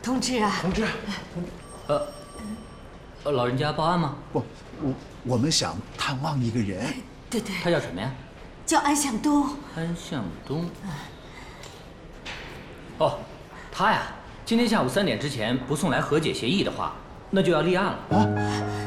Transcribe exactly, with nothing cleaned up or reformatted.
同志啊， 同志， 呃，呃，老人家报案吗？ 不，我我们想探望一个人。 对对， 他叫什么呀？ 叫安向东。 安向东。哦，他呀，今天下午三点之前不送来和解协议的话，那就要立案了。 啊，